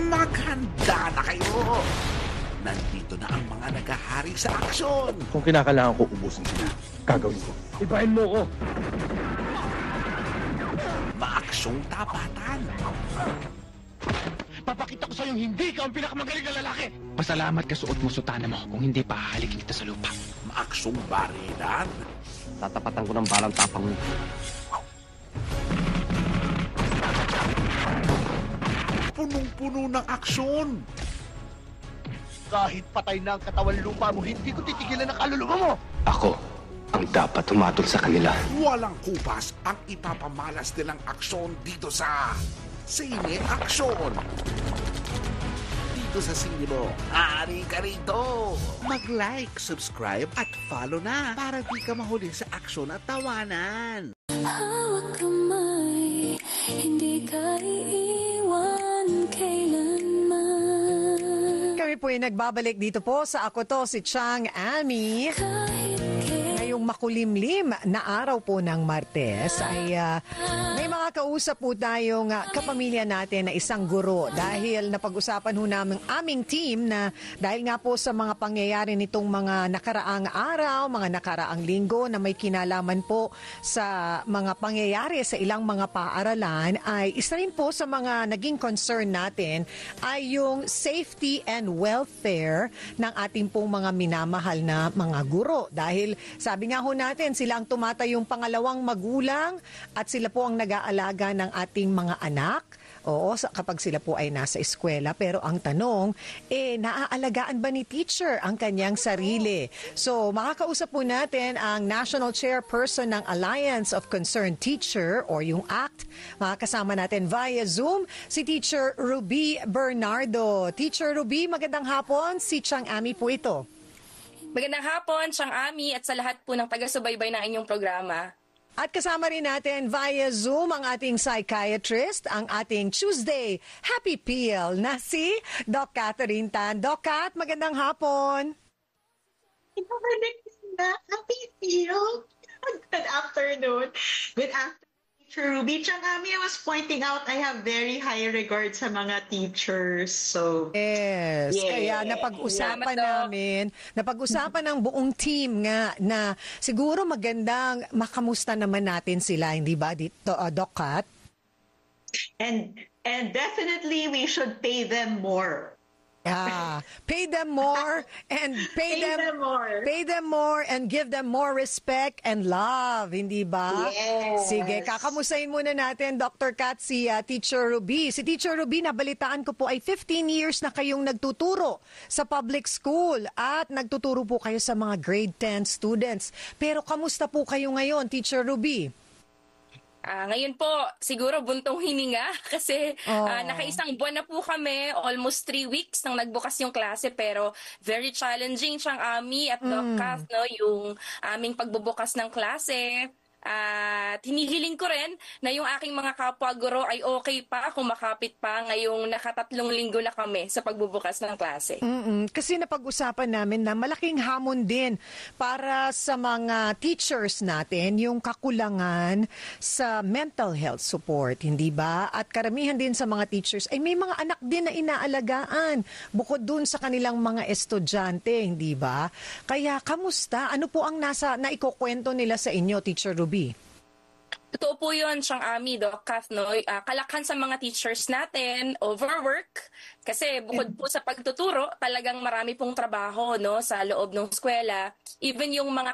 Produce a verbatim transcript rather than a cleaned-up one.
Maghanda na kayo! Nandito na ang mga naghahari sa aksyon! Kung kinakailangan ko ubusin sila, gagawin ko. Ibahin mo ko! Maaksyong tapatan! Papakita ko sa'yo hindi ka ang pinakamagaling na lalaki! Pasalamat ka suot mo sutana mo, kung hindi pahalikin kita sa lupa. Maaksyong barilan! Tatapatan ko ng balang tapang mo. Punong-puno ng aksyon! Kahit patay na ang katawan lupa mo, hindi ko titigilan ang kaluluwa mo! Ako ang dapat humatol sa kanila. Walang kupas ang ipapamalas nilang aksyon dito sa Sine Aksyon! Dito sa sine mo, ari ka rito! Mag-like, subscribe at follow na para di ka mahuli sa aksyon at tawanan! Hawak kamay, hindi ka iiwan kailanman. Kami po ay nagbabalik dito po sa Ako To, si Chang Ami. Ngayong makulimlim na araw po ng Martes ay uh, may mga kausap po tayong uh, kapamilya natin na isang guro dahil napag-usapan ho namin aming team na dahil nga po sa mga pangyayari nitong mga nakaraang araw, mga nakaraang linggo na may kinalaman po sa mga pangyayari sa ilang mga paaralan ay isa rin po sa mga naging concern natin ay yung safety and welfare ng ating pong mga minamahal na mga guro dahil sabi nga ho natin, sila ang tumatayong pangalawang magulang at sila po ang nag-aalaga ng ating mga anak. Oo, kapag sila po ay nasa eskwela. Pero ang tanong, eh, naaalagaan ba ni teacher ang kanyang sarili? So, makakausap po natin ang National Chairperson ng Alliance of Concerned Teacher or yung A C T. Makakasama natin via Zoom si Teacher Ruby Bernardo. Teacher Ruby, magandang hapon. Si Chang Ami po ito. Magandang hapon, Chang Ami, at sa lahat po ng taga-subaybay ng inyong programa. At kasama rin natin via Zoom ang ating psychiatrist, ang ating Tuesday Happy Peel na si Doc Catherine Tan. Doc Cat, magandang hapon. Happy Peel. Good afternoon. Good afternoon. Ruby, Changami, I was pointing out I have very high regard sa mga teachers. So, yes. yeah. Kaya napag-usapan Yeah. namin, napag-usapan ng buong team nga na siguro magandang makamusta naman natin sila, hindi ba, dito, uh, Doc Cat? And, and definitely we should pay them more. Yeah, pay them more and pay, Pay them, them more. pay them more and give them more respect and love, hindi ba? Yes. Sige, kakamusahin muna natin, Doctor Kat, si uh, Teacher Ruby. Si Teacher Ruby, nabalitaan ko po ay fifteen years na kayong nagtuturo sa public school at nagtuturo po kayo sa mga grade ten students. Pero kamusta po kayo ngayon, Teacher Ruby? Ah, ngayon po, siguro buntong hininga kasi Oh. ah, nakaisang buwan na po kami, almost three weeks nang nagbukas yung klase, pero very challenging siyang Ami at Doc Kath, no, yung aming pagbubukas ng klase. At hinihiling ko rin na yung aking mga kapwa-guro ay okay pa, kumakapit pa ngayong nakatatlong linggo na kami sa pagbubukas ng klase. Mm-mm. Kasi napag-usapan namin na malaking hamon din para sa mga teachers natin yung kakulangan sa mental health support, hindi ba? At karamihan din sa mga teachers ay may mga anak din na inaalagaan bukod dun sa kanilang mga estudyante, hindi ba? Kaya kamusta? Ano po ang nasa naikukwento nila sa inyo, Teacher Ruby? Totoo po yun, siyang Ami, Doc Kath, no? Uh, kalakhan sa mga teachers natin, overwork. Kasi bukod po sa pagtuturo, talagang marami pong trabaho, no, sa loob ng eskwela. Even yung mga